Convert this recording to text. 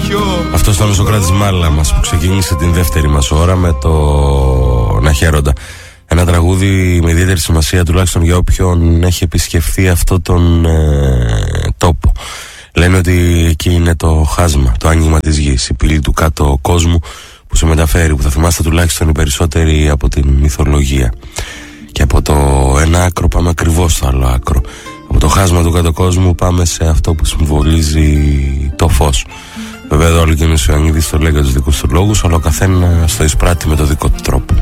Αυτό ήταν ο Σοκράτης Μάλα μας που ξεκίνησε την δεύτερη μας ώρα με το Να Χαίροντα. Ένα τραγούδι με ιδιαίτερη σημασία, τουλάχιστον για όποιον έχει επισκεφθεί αυτό τον τόπο. Λένε ότι εκεί είναι το χάσμα, το άνοιγμα της γης, η πύλη του κάτω κόσμου που σε μεταφέρει, που θα θυμάστε τουλάχιστον οι περισσότεροι από την μυθολογία. Και από το ένα άκρο πάμε ακριβώς στο άλλο άκρο. Από το χάσμα του κάτω κόσμου πάμε σε αυτό που συμβολίζει το φως. Βέβαια εδώ ο Λυκένιος Ιωαννίδης το λέει για τους δικούς του λόγους, αλλά ο καθένας το εισπράττει με το δικό του τρόπο.